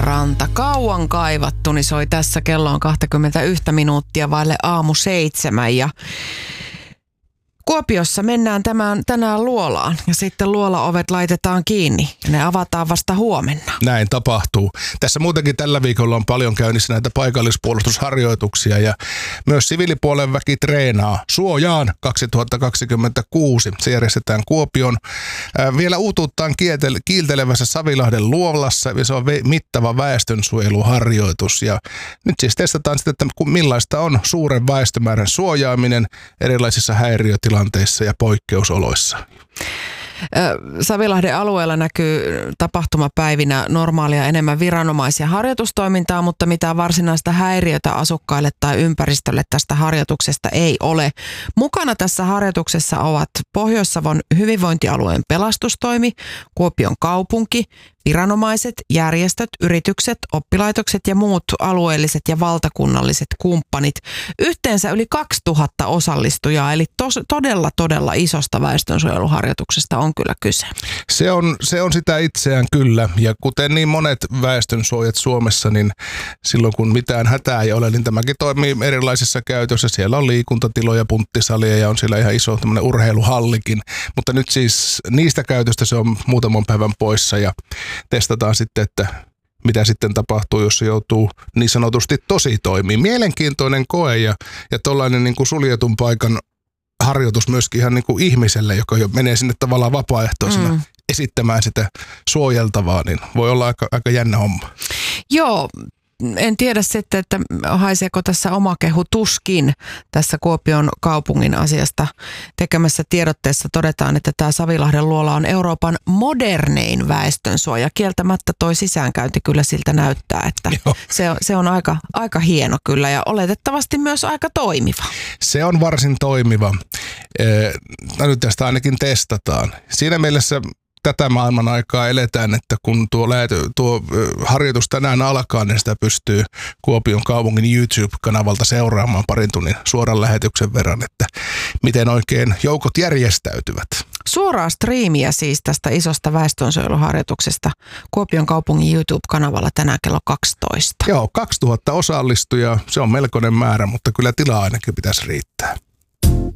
Siltaranta. Kauan kaivattuni soi tässä. Kello on 21 minuuttia vaille 6:07 ja Kuopiossa mennään tänään Luolaan ja sitten luolaovet laitetaan kiinni ja ne avataan vasta huomenna. Näin tapahtuu. Tässä muutenkin tällä viikolla on paljon käynnissä näitä paikallispuolustusharjoituksia ja myös siviilipuolen väki treenaa Suojaan 2026. Se järjestetään Kuopion vielä uutuuttaan kiiltelevässä Savilahden Luolassa. Se on mittava väestönsuojeluharjoitus ja nyt siis testataan sitten, että millaista on suuren väestömäärän suojaaminen erilaisissa häiriötilanteissa ja poikkeusoloissa. Savilahden alueella näkyy tapahtumapäivinä normaalia enemmän viranomais- ja harjoitustoimintaa, mutta mitään varsinaista häiriötä asukkaille tai ympäristölle tästä harjoituksesta ei ole. Mukana tässä harjoituksessa ovat Pohjois-Savon hyvinvointialueen pelastustoimi, Kuopion kaupunki, viranomaiset, järjestöt, yritykset, oppilaitokset ja muut alueelliset ja valtakunnalliset kumppanit. Yhteensä yli 2000 osallistujaa, eli todella isosta väestönsuojeluharjoituksesta on kyllä kyse. Se on sitä itseään kyllä, ja kuten niin monet väestönsuojat Suomessa, niin silloin kun mitään hätää ei ole, niin tämäkin toimii erilaisissa käytössä. Siellä on liikuntatiloja, punttisalia ja on siellä ihan iso tämmöinen urheiluhallikin, mutta nyt siis niistä käytöstä se on muutaman päivän poissa ja testataan sitten, että mitä sitten tapahtuu, jos se joutuu niin sanotusti tosi toimiin. Mielenkiintoinen koe ja tollainen niin kuin suljetun paikan harjoitus myöskin ihan niin kuin ihmiselle, joka jo menee sinne tavallaan vapaaehtoisena esittämään sitä suojeltavaa, niin voi olla aika jännä homma. Joo. En tiedä sitten, että haiseeko tässä oma kehu. Tuskin tässä Kuopion kaupungin asiasta tekemässä tiedotteessa todetaan, että tämä Savilahden luola on Euroopan modernein väestönsuoja. Kieltämättä toi sisäänkäynti kyllä siltä näyttää, että se on aika hieno kyllä ja oletettavasti myös aika toimiva. Se on varsin toimiva. Nyt tästä ainakin testataan. Siinä mielessä tätä maailman aikaa eletään, että kun tuo harjoitus tänään alkaa, niin sitä pystyy Kuopion kaupungin YouTube-kanavalta seuraamaan parin tunnin suoran lähetyksen verran, että miten oikein joukot järjestäytyvät. Suoraa striimiä siis tästä isosta väestönsuojeluharjoituksesta Kuopion kaupungin YouTube-kanavalla tänään kello 12. Joo, 2000 osallistujaa, se on melkoinen määrä, mutta kyllä tilaa ainakin pitäisi riittää.